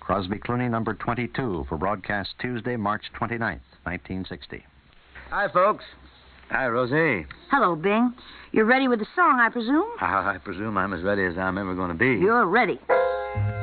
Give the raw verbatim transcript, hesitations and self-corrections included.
Crosby Clooney, number twenty-two, for broadcast Tuesday, March twenty-ninth, nineteen sixty. Hi, folks. Hi, Rosie. Hello, Bing. You're ready with the song, I presume? I, I presume I'm as ready as I'm ever going to be. You're ready.